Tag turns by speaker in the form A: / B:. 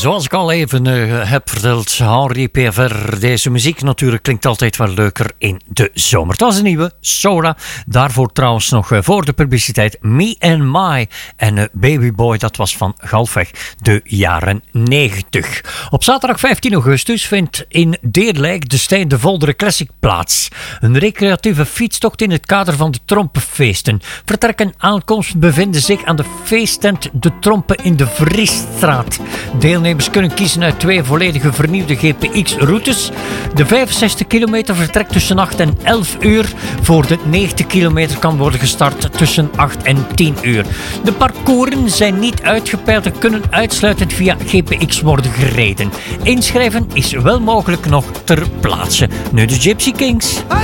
A: Zoals ik al even heb verteld, Henri Péver, deze muziek natuurlijk klinkt altijd wel leuker in de zomer. Het was een nieuwe, Soda. Daarvoor trouwens nog voor de publiciteit Me and My. En Baby Boy, dat was van halfweg de jaren 90. Op zaterdag 15 augustus vindt in Deerlijk de Stijn de Voldere Classic plaats. Een recreatieve fietstocht in het kader van de Trompenfeesten. Vertrek en aankomst bevinden zich aan de feesttent De Trompen in de Vriesstraat. Deelnemers kunnen kiezen uit 2 volledige vernieuwde GPX-routes. De 65 kilometer vertrekt tussen 8 en 11 uur. Voor de 90 kilometer kan worden gestart tussen 8 en 10 uur. De parcoursen zijn niet uitgepeild en kunnen uitsluitend via GPX worden gereden. Inschrijven is wel mogelijk nog ter plaatse. Nu de Gypsy Kings.